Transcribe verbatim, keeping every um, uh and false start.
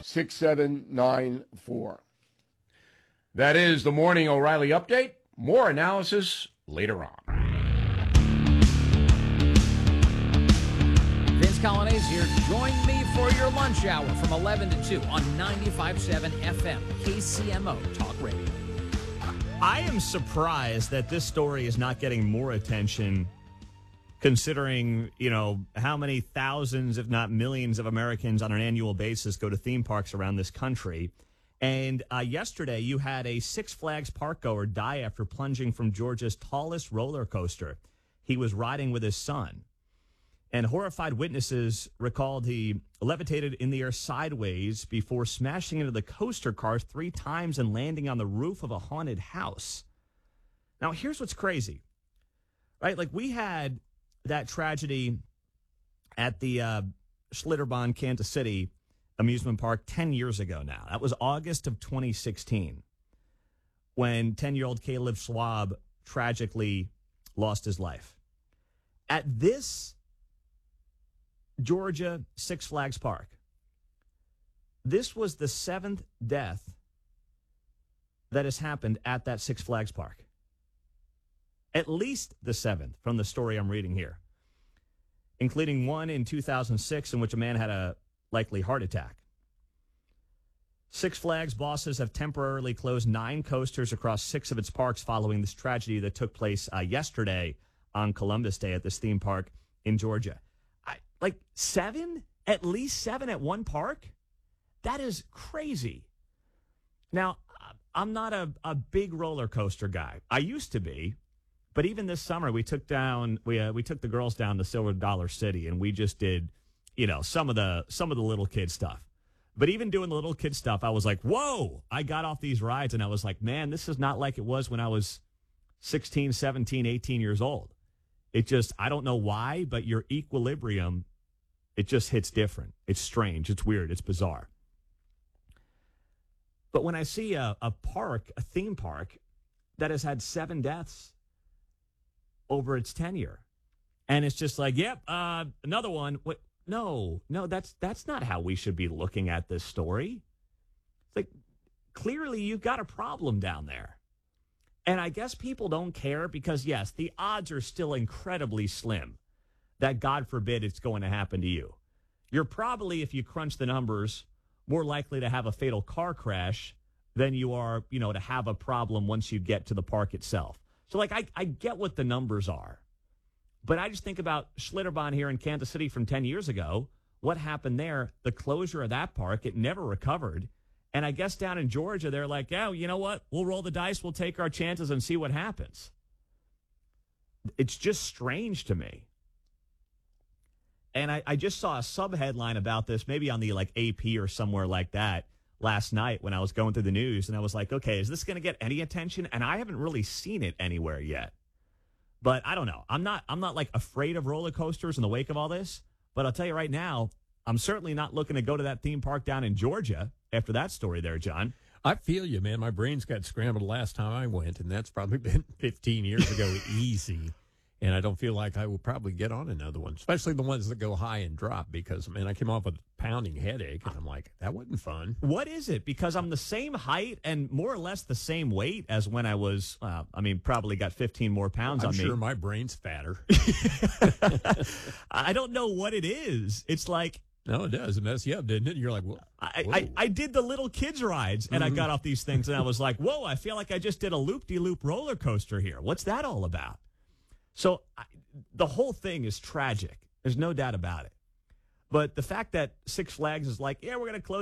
six seven nine four. That is the Morning O'Reilly Update. More analysis later on. Vince Colonnese here. Join me for your lunch hour from eleven to two on ninety-five point seven F M, K C M O Talk Radio. I am surprised that this story is not getting more attention, considering, you know, how many thousands, if not millions, of Americans on an annual basis go to theme parks around this country. And uh, yesterday, you had a Six Flags park goer die after plunging from Georgia's tallest roller coaster. He was riding with his son. And horrified witnesses recalled he levitated in the air sideways before smashing into the coaster car three times and landing on the roof of a haunted house. Now, here's what's crazy, right? Like, we had that tragedy at the uh, Schlitterbahn, Kansas City amusement park ten years ago now. That was August of twenty sixteen when ten-year-old Caleb Schwab tragically lost his life. At this Georgia Six Flags Park, this was the seventh death that has happened at that Six Flags Park. At least the seventh from the story I'm reading here, including one in two thousand six in which a man had a likely heart attack. Six Flags bosses have temporarily closed nine coasters across six of its parks following this tragedy that took place uh, yesterday on Columbus Day at this theme park in Georgia. I, like seven? At least seven at one park? That is crazy. Now, I'm not a, a big roller coaster guy. I used to be. But even this summer, we took down we uh, we took the girls down to Silver Dollar City, and we just did, you know, some of the some of the little kid stuff. But even doing the little kid stuff, I was like, whoa! I got off these rides, and I was like, man, this is not like it was when I was sixteen, seventeen, eighteen years old. It just, I don't know why, but your equilibrium, it just hits different. It's strange. It's weird. It's bizarre. But when I see a, a park, a theme park, that has had seven deaths over its tenure, and it's just like, yep, uh, another one. What? No, no, that's that's not how we should be looking at this story. It's like, clearly you've got a problem down there, and I guess people don't care because, yes, the odds are still incredibly slim that, God forbid, it's going to happen to you. You're probably, if you crunch the numbers, more likely to have a fatal car crash than you are, you know, to have a problem once you get to the park itself. So, like, I, I get what the numbers are, but I just think about Schlitterbahn here in Kansas City from ten years ago. What happened there? The closure of that park, it never recovered. And I guess down in Georgia, they're like, oh, you know what? We'll roll the dice. We'll take our chances and see what happens. It's just strange to me. And I, I just saw a sub-headline about this, maybe on the, like, A P or somewhere like that, last night when I was going through the news, and I was like, okay, is this going to get any attention? And I haven't really seen it anywhere yet. But I don't know. I'm not I'm not like afraid of roller coasters in the wake of all this, but I'll tell you right now, I'm certainly not looking to go to that theme park down in Georgia after that story there, John. I feel you, man. My brains got scrambled last time I went, and that's probably been fifteen years ago easy. And I don't feel like I will probably get on another one, especially the ones that go high and drop, because, man, I came off with a pounding headache, and I'm like, that wasn't fun. What is it? Because I'm the same height and more or less the same weight as when I was, uh, I mean, probably got fifteen more pounds I'm on me. I'm sure my brain's fatter. I don't know what it is. It's like... No, it does. It mess you up, didn't it? You're like, well, I, I, I did the little kids rides, and mm-hmm. I got off these things, and I was like, whoa, I feel like I just did a loop-de-loop roller coaster here. What's that all about? So I, the whole thing is tragic. There's no doubt about it. But the fact that Six Flags is like, yeah, we're going to close